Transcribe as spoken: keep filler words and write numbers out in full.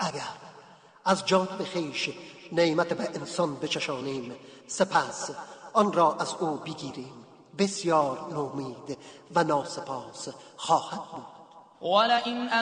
اگر از جانب خویش نعمت به انسان بچشانیم، سپس آن را از او بگیریم، بسیار نومید و ناسپاس خواهد بود. ولئن